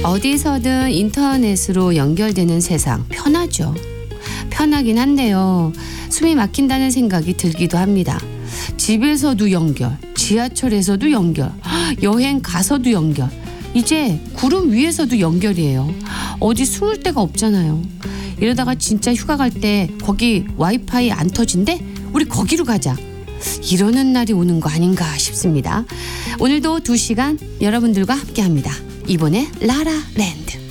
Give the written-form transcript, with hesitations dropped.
어디서든 인터넷으로 연결되는 세상 편하죠. 편하긴 한데요. 숨이 막힌다는 생각이 들기도 합니다. 집에서도 연결, 지하철에서도 연결, 여행 가서도 연결. 이제 구름 위에서도 연결이에요. 어디 숨을 데가 없잖아요. 이러다가 진짜 휴가 갈 때 거기 와이파이 안 터진대? 우리 거기로 가자. 이러는 날이 오는 거 아닌가 싶습니다. 오늘도 2시간 여러분들과 함께합니다. 이번에 라라랜드.